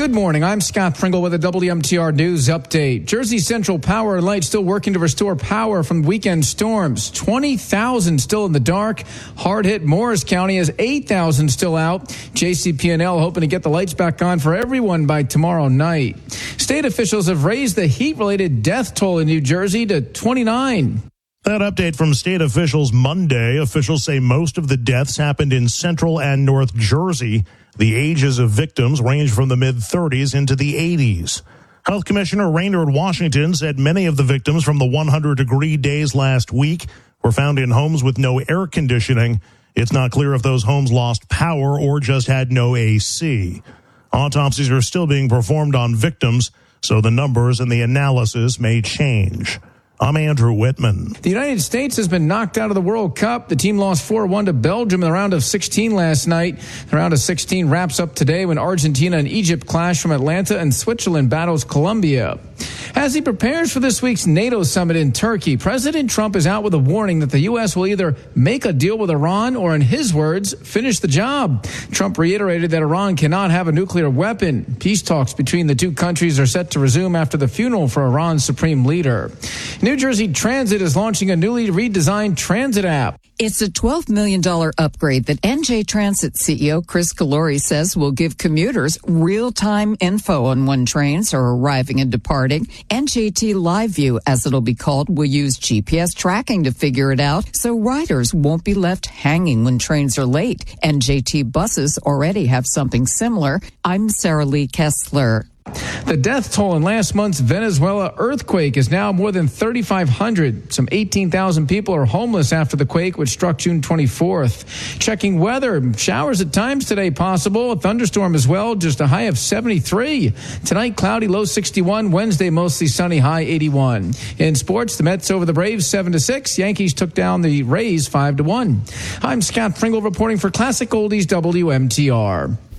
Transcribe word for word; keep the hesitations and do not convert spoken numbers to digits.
Good morning. I'm Scott Pringle with a W M T R News update. Jersey Central Power and Light still working to restore power from weekend storms. twenty thousand still in the dark. Hard-hit Morris County has eight thousand still out. J C P and L hoping to get the lights back on for everyone by tomorrow night. State officials have raised the heat-related death toll in New Jersey to twenty-nine. That update from state officials Monday. Officials say most of the deaths happened in Central and North Jersey. The ages of victims range from the mid-thirties into the eighties. Health Commissioner Raynard Washington said many of the victims from the one hundred degree days last week were found in homes with no air conditioning. It's not clear if those homes lost power or just had no A C. Autopsies are still being performed on victims, so the numbers and the analysis may change. I'm Andrew Whitman. The United States has been knocked out of the World Cup. The team lost four one to Belgium in the round of sixteen last night. The round of sixteen wraps up today when Argentina and Egypt clash from Atlanta and Switzerland battles Colombia. As he prepares for this week's NATO summit in Turkey, President Trump is out with a warning that the U S will either make a deal with Iran or, in his words, finish the job. Trump reiterated that Iran cannot have a nuclear weapon. Peace talks between the two countries are set to resume after the funeral for Iran's supreme leader. New Jersey Transit is launching a newly redesigned transit app. It's a twelve million dollars upgrade that N J Transit C E O Chris Calori says will give commuters real-time info on when trains are arriving and departing. N J T Live View, as it'll be called, will use G P S tracking to figure it out so riders won't be left hanging when trains are late. N J T buses already have something similar. I'm Sarah Lee Kessler. The death toll in last month's Venezuela earthquake is now more than thirty-five hundred. Some eighteen thousand people are homeless after the quake, which struck June twenty-fourth. Checking weather, showers at times today possible. A thunderstorm as well, just a high of seventy-three. Tonight, cloudy, low sixty-one. Wednesday, mostly sunny, high eighty-one. In sports, the Mets over the Braves seven to six. Yankees took down the Rays five to one. I'm Scott Pringle reporting for Classic Oldies W M T R.